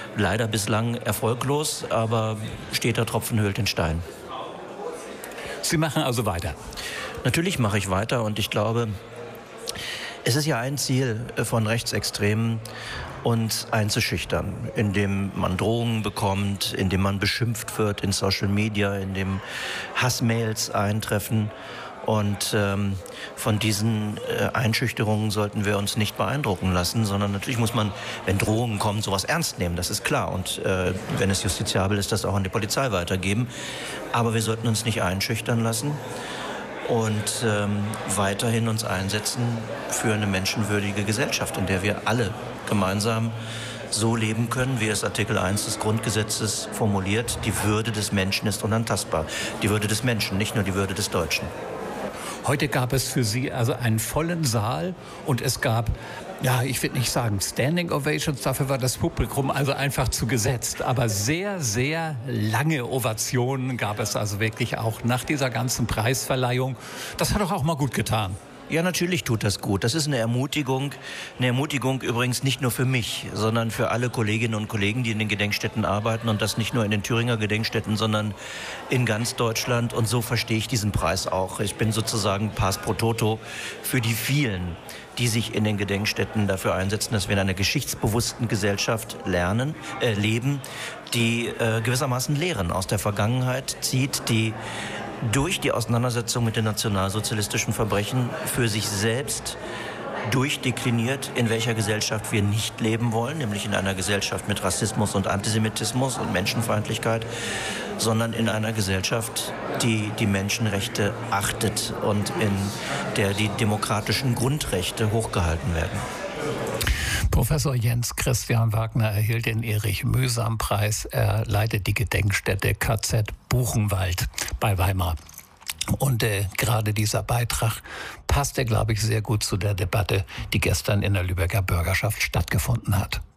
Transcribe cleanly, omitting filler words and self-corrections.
Leider bislang erfolglos, aber steter Tropfen höhlt den Stein. Sie machen also weiter? Natürlich mache ich weiter und ich glaube, es ist ja ein Ziel von Rechtsextremen, uns einzuschüchtern, indem man Drohungen bekommt, indem man beschimpft wird in Social Media, indem Hassmails eintreffen. Und von diesen Einschüchterungen sollten wir uns nicht beeindrucken lassen, sondern natürlich muss man, wenn Drohungen kommen, sowas ernst nehmen, das ist klar. Und wenn es justiziabel ist, das auch an die Polizei weitergeben. Aber wir sollten uns nicht einschüchtern lassen und weiterhin uns einsetzen für eine menschenwürdige Gesellschaft, in der wir alle gemeinsam so leben können, wie es Artikel 1 des Grundgesetzes formuliert. Die Würde des Menschen ist unantastbar. Die Würde des Menschen, nicht nur die Würde des Deutschen. Heute gab es für Sie also einen vollen Saal und es gab, ja, ich würde nicht sagen Standing Ovations, dafür war das Publikum also einfach zu gesetzt. Aber sehr, sehr lange Ovationen gab es also wirklich auch nach dieser ganzen Preisverleihung. Das hat doch auch mal gut getan. Ja, natürlich tut das gut. Das ist eine Ermutigung übrigens nicht nur für mich, sondern für alle Kolleginnen und Kollegen, die in den Gedenkstätten arbeiten und das nicht nur in den Thüringer Gedenkstätten, sondern in ganz Deutschland. Und so verstehe ich diesen Preis auch. Ich bin sozusagen Pars pro Toto für die vielen, die sich in den Gedenkstätten dafür einsetzen, dass wir in einer geschichtsbewussten Gesellschaft leben, die gewissermaßen Lehren aus der Vergangenheit zieht, die durch die Auseinandersetzung mit den nationalsozialistischen Verbrechen für sich selbst durchdekliniert, in welcher Gesellschaft wir nicht leben wollen, nämlich in einer Gesellschaft mit Rassismus und Antisemitismus und Menschenfeindlichkeit, sondern in einer Gesellschaft, die die Menschenrechte achtet und in der die demokratischen Grundrechte hochgehalten werden. Professor Jens Christian Wagner erhielt den Erich-Mühsam-Preis. Er leitet die Gedenkstätte KZ Buchenwald bei Weimar. Und gerade dieser Beitrag passte, glaube ich, sehr gut zu der Debatte, die gestern in der Lübecker Bürgerschaft stattgefunden hat.